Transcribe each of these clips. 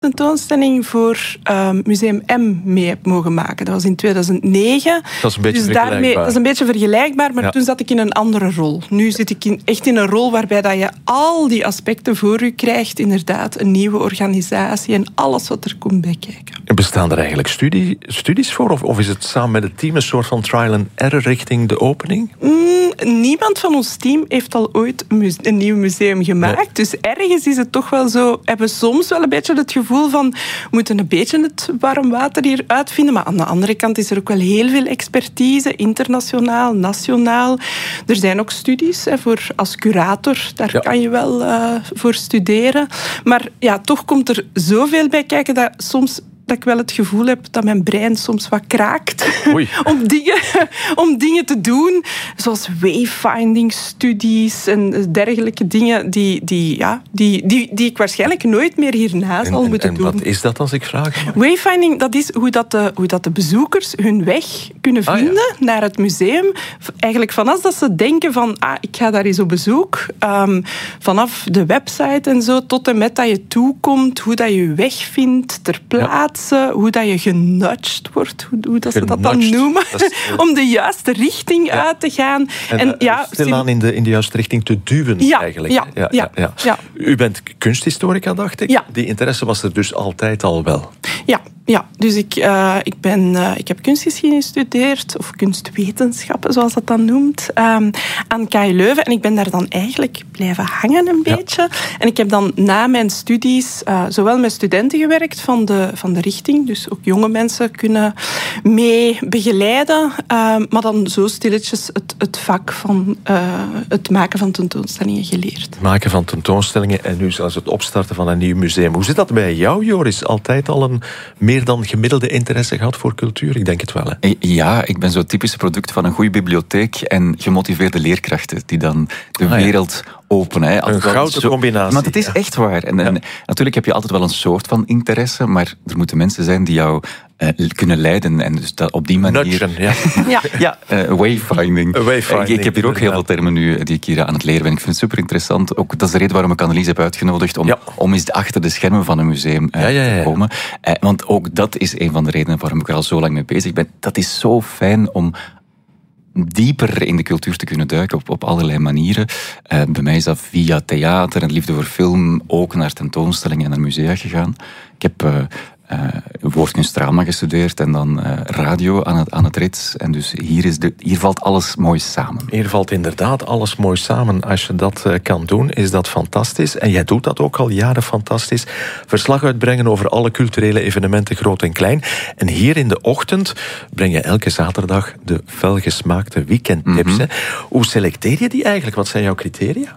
tentoonstelling voor Museum M mee heb mogen maken. Dat was in 2009. Dat is een beetje vergelijkbaar. Dat is een beetje vergelijkbaar, maar toen zat ik in een andere rol. Nu zit ik echt in een rol waarbij dat je al die aspecten voor je krijgt. Inderdaad, een nieuwe organisatie en alles wat er komt bij kijken. Bestaan er eigenlijk studies voor? Of is het samen met het team een soort van trial and error richting de opening? Niemand van ons team heeft al ooit een nieuw museum gemaakt. Nee. Dus ergens is het toch wel zo, hebben we soms wel een beetje het gevoel van, we moeten een beetje het warm water hier uitvinden. Maar aan de andere kant is er ook wel heel veel expertise, internationaal, nationaal. Er zijn ook studies voor als curator, daar kan je wel voor studeren. Maar ja, toch komt er zoveel bij kijken dat ik wel het gevoel heb dat mijn brein soms wat kraakt om dingen te doen, zoals wayfinding-studies en dergelijke dingen die ik waarschijnlijk nooit meer hierna zal moeten doen. En wat is dat, als ik vraag? Wayfinding, dat is hoe dat de bezoekers hun weg kunnen vinden naar het museum. Eigenlijk vanaf dat ze denken van, ik ga daar eens op bezoek, vanaf de website en zo, tot en met dat je toekomt, hoe dat je je weg vindt ter plaatse. Hoe dat je genudged wordt, hoe dat ze dat dan noemen, om de juiste richting uit te gaan. En stilaan in de juiste richting te duwen, eigenlijk. Ja. U bent kunsthistorica, dacht ik. Ja. Die interesse was er dus altijd al wel. Ja, dus ik heb kunstgeschiedenis gestudeerd, of kunstwetenschappen, zoals dat dan noemt, aan KU Leuven. En ik ben daar dan eigenlijk blijven hangen een beetje. En ik heb dan na mijn studies zowel met studenten gewerkt van de richting, dus ook jonge mensen kunnen mee begeleiden, maar dan zo stilletjes het vak van het maken van tentoonstellingen geleerd. Maken van tentoonstellingen en nu zelfs het opstarten van een nieuw museum. Hoe zit dat bij jou, Joris? Altijd al een meer dan gemiddelde interesse gehad voor cultuur? Ik denk het wel, hè? Ja, ik ben zo'n typisch product van een goede bibliotheek en gemotiveerde leerkrachten die dan de wereld openen. Een gouden combinatie. Maar het is echt waar. En natuurlijk heb je altijd wel een soort van interesse, maar er moeten mensen zijn die jou kunnen leiden. En dus dat op die manier... Nudgen, wayfinding. Ik heb hier ook heel veel termen nu die ik hier aan het leren ben. Ik vind het super interessant. Ook, dat is de reden waarom ik Annelies heb uitgenodigd om eens achter de schermen van een museum te komen. Want ook dat is een van de redenen waarom ik er al zo lang mee bezig ben. Dat is zo fijn om dieper in de cultuur te kunnen duiken op allerlei manieren. Bij mij is dat via theater en liefde voor film ook naar tentoonstellingen en naar musea gegaan. Ik heb woordkunstdrama gestudeerd en dan radio aan het Rits. En dus hier valt alles mooi samen. Hier valt inderdaad alles mooi samen. Als je dat kan doen, is dat fantastisch. En jij doet dat ook al jaren fantastisch. Verslag uitbrengen over alle culturele evenementen, groot en klein. En hier in de ochtend breng je elke zaterdag de felgesmaakte weekendtips. Mm-hmm. Hoe selecteer je die eigenlijk? Wat zijn jouw criteria?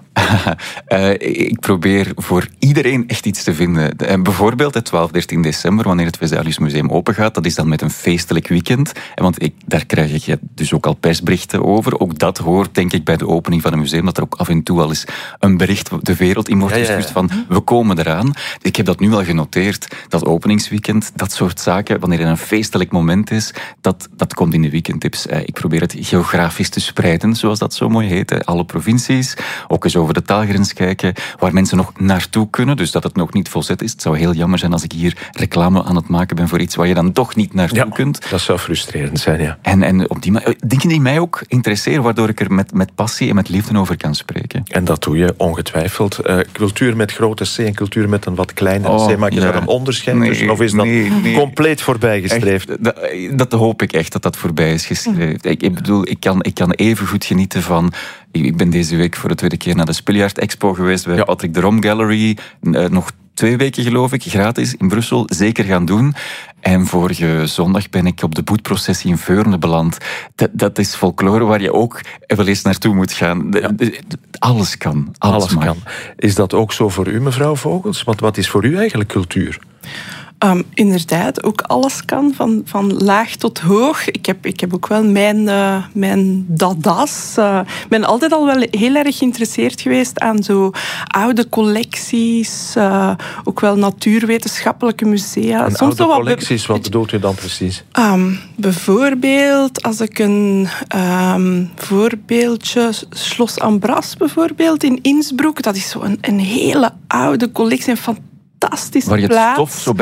Ik probeer voor iedereen echt iets te vinden. Bijvoorbeeld het 12, 13 december, wanneer het Vesalius Museum open gaat. Dat is dan met een feestelijk weekend. Want daar krijg je dus ook al persberichten over. Ook dat hoort, denk ik, bij de opening van een museum, dat er ook af en toe al eens een bericht de wereld in wordt gestuurd van we komen eraan. Ik heb dat nu al genoteerd. Dat openingsweekend, dat soort zaken, wanneer er een feestelijk moment is, dat komt in de weekendtips. Ik probeer het geografisch te spreiden, zoals dat zo mooi heet. Alle provincies, ook eens over de taalgrens kijken, waar mensen nog naartoe kunnen, dus dat het nog niet volzet is. Het zou heel jammer zijn als ik hier reclame aan het maken ben voor iets waar je dan toch niet naartoe kunt. Dat zou frustrerend zijn, ja. En op die manier, dingen die mij ook interesseren, waardoor ik er met passie en met liefde over kan spreken. En dat doe je ongetwijfeld. Cultuur met grote C en cultuur met een wat kleinere C, maak je daar een onderscheid tussen? Of is dat compleet voorbijgestreefd? Dat hoop ik echt, dat voorbij is geschreven. Ik bedoel, ik kan even goed genieten van... Ik ben deze week voor de tweede keer naar de Spiljaard Expo geweest bij Patrick de Rom Gallery. Nog 2 weken, geloof ik, gratis in Brussel. Zeker gaan doen. En vorige zondag ben ik op de boetprocessie in Veurne beland. Dat is folklore waar je ook wel eens naartoe moet gaan. Alles kan. Alles kan. Is dat ook zo voor u, mevrouw Vogels? Want wat is voor u eigenlijk cultuur? Inderdaad, ook alles kan, van laag tot hoog. Ik heb ook wel mijn dada's. Ik ben altijd al wel heel erg geïnteresseerd geweest aan zo oude collecties, ook wel natuurwetenschappelijke musea. En oude collecties, wat bedoelt u dan precies? Bijvoorbeeld, als ik een voorbeeldje, Schloss Ambras bijvoorbeeld in Innsbruck, dat is zo een hele oude collectie, een fantastische plaats. Waar je het stof zo